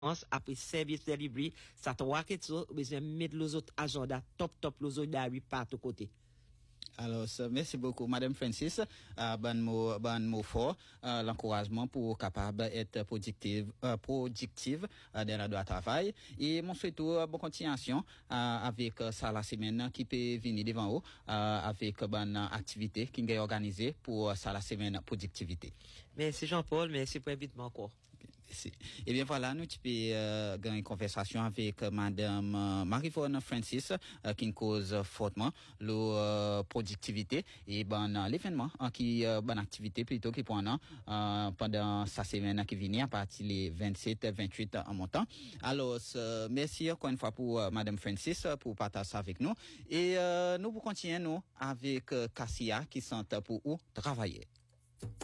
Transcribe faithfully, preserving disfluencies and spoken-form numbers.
après service delivery, ça trois que tu besoin mettre les autres agenda top top les autres d'ailleurs partout côté. Alors, ça, merci beaucoup, Madame Francis. Euh, bon mot, bon mot fort, euh, l'encouragement pour capable être productive, euh, productive euh, dans le travail. Et mon souhait euh, bonne continuation euh, avec euh, ça la semaine qui peut venir devant vous euh, avec bonne activité qui est organisée pour ça la semaine productivité. Merci Jean-Paul, merci pour l'invitation encore. Merci. Et bien voilà, nous tu peux euh, gagner une conversation avec euh, Madame euh, Marie-Vonne Francis euh, qui cause fortement la euh, productivité et ben euh, l'événement hein, qui euh, bonne activité plutôt qui pendant euh, pendant sa semaine qui vient à partir les vingt-sept vingt-huit en montant. Alors euh, merci encore une fois pour euh, Madame Francis pour partager ça avec nous et euh, nous pour continuer nous avec euh, Cassia qui sont pour où travailler.